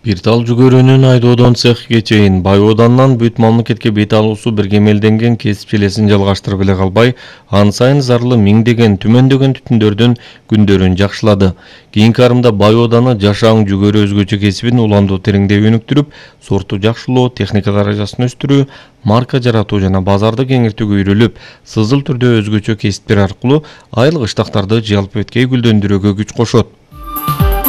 Бир тал жүгөрүнүн айдоодон цехке чейин бай оданынан бүт мамлекетке бет алуусу бир кемелденген кесип челесин жалгаштырып эле калбай, ан сайын зарлы миңдеген түмөндөгөн түтүндөрдүн күндөрүн жакшылады. Кийинки арымда бай ооданы жашааң жүгөрү өзгөчө кесибин уламдуу тереңдеп өнүктүрүп, сорту жакшылоо, техника даражасын өстүрүү, марка жаратуу жана базарды кеңиртүүгө үйрөлүп, сызыл түрдө өзгөчө кесиптер аркылуу айыл кыштактарды жалпыбеткей гүлдөндүрүүгө күч кошот.